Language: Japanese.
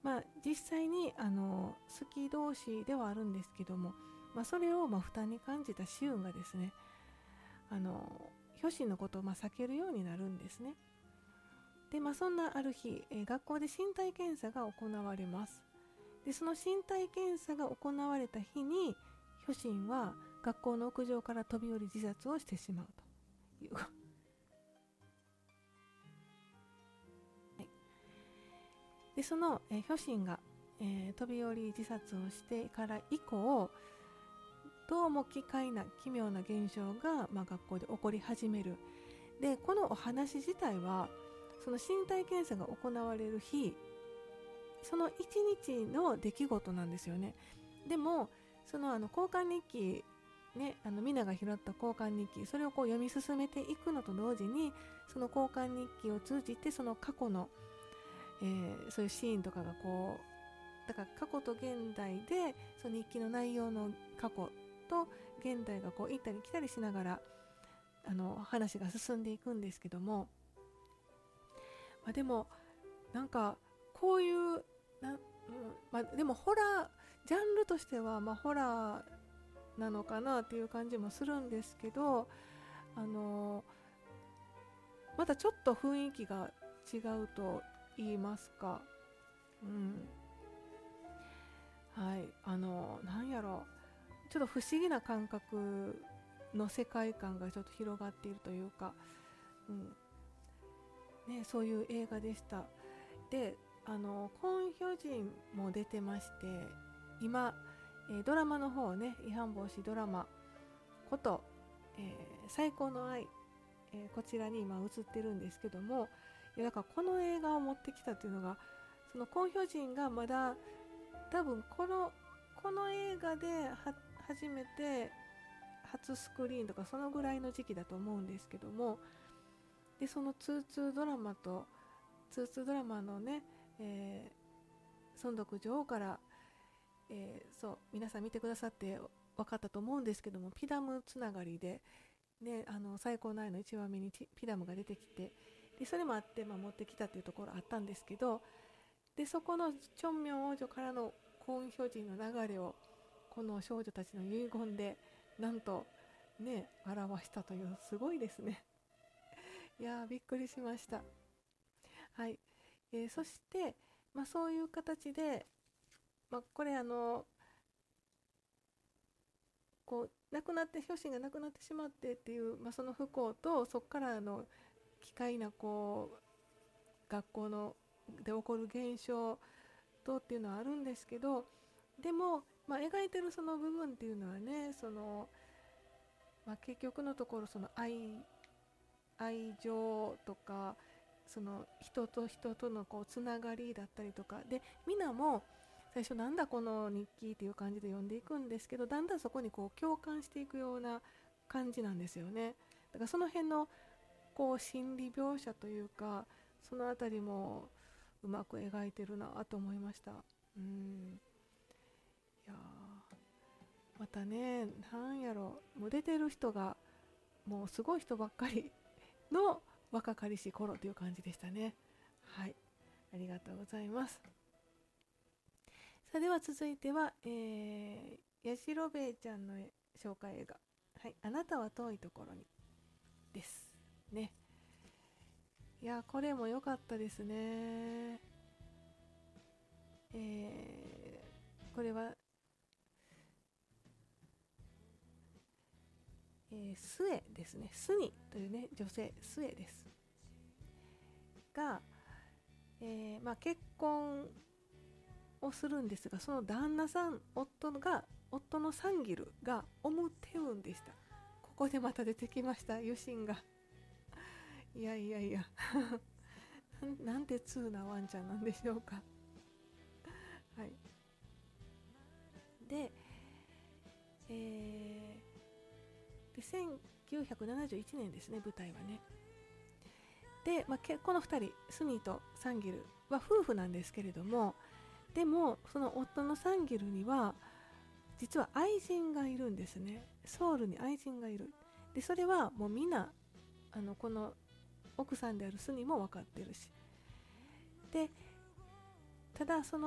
実際に好き同士ではあるんですけども、それを負担に感じたシウンがですね、ヒョシンのことを避けるようになるんですね。で、そんなある日、学校で身体検査が行われます。で、その身体検査が行われた日にヒョシンは学校の屋上から飛び降り自殺をしてしまうというで、その、ヒョシンが、飛び降り自殺をしてから以降、どうも奇妙な現象が、学校で起こり始める。で、このお話自体はその身体検査が行われる日、その一日の出来事なんですよね。でもその交換日記ね、ミナが拾った交換日記、それをこう読み進めていくのと同時に、その交換日記を通じてその過去の、そういうシーンとかがこう、だから過去と現代でその日記の内容の過去と現代がこう行ったり来たりしながら話が進んでいくんですけども、でもなんかこういうでもホラージャンルとしてはホラーなのかなっていう感じもするんですけど、またちょっと雰囲気が違うと言いますか、はい、なんやろう、ちょっと不思議な感覚の世界観がちょっと広がっているというか、そういう映画でした。で、コン・ヒョジンも出てまして、今、ドラマの方ね、違反防止ドラマこと、最高の愛、こちらに今映ってるんですけども、だからこの映画を持ってきたというのが、そのコン・ヒョジンがまだ多分この映画で初めて初スクリーンとかそのぐらいの時期だと思うんですけども、でその2ドラマのね、孫徳女王から、そう皆さん見てくださって分かったと思うんですけども、ピダムつながりで、ね、最高の愛の1話目にピダムが出てきて、でそれもあって、持ってきたっていうところあったんですけど、でそこのチョンミョン王女からのコン・ヒョジンの流れをこの少女たちの遺言でなんとね表したという、すごいですね。いやびっくりしました。はい、そして、そういう形で、これこう亡くなって両親が亡くなってしまってっていう、その不幸とそこからの奇怪なこう学校ので起こる現象とっていうのはあるんですけど、でも、描いてるその部分っていうのはね、その、結局のところその愛情とか、その人と人とのこうつながりだったりとかで、みんなも最初なんだこの日記っていう感じで読んでいくんですけど、だんだんそこにこう共感していくような感じなんですよね。だからその辺のこう心理描写というか、そのあたりもうまく描いてるなと思いました。いやまたね、なんやろ、もう出てる人がもうすごい人ばっかりの若かりし頃という感じでしたね。はい、ありがとうございます。さあでは続いては、やしろべえちゃんの紹介映画、はい、あなたは遠いところにですね。いやこれも良かったですね。これは、スエですね。スニというね女性、スエですが、結婚をするんですが、その旦那さん、夫のサンギルがオムテウンでした。ここでまた出てきました、ユシンが。いやいやいやなんて通なワンちゃんなんでしょうか。はい。で、1971年ですね、舞台はね。で、この2人、スニーとサンギルは夫婦なんですけれども、でもその夫のサンギルには実は愛人がいるんですね。ソウルに愛人がいる。でそれはもうみんなこの奥さんであるスニも分かってるし、でただその